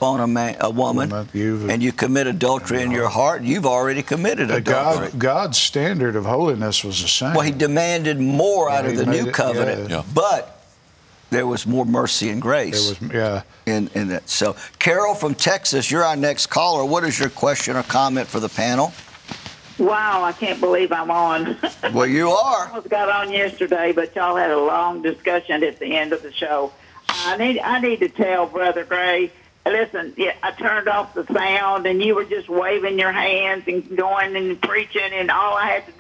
upon a woman, and you commit adultery in your heart, you've already committed adultery. God's standard of holiness was the same. Well, he demanded more out of the new covenant, but there was more mercy and grace in that. So, Carol from Texas, you're our next caller. What is your question or comment for the panel? Wow, I can't believe I'm on. Well, you are. I almost got on yesterday, but y'all had a long discussion at the end of the show. I need to tell Brother Gray, listen, I turned off the sound, and you were just waving your hands and going and preaching, and all I had to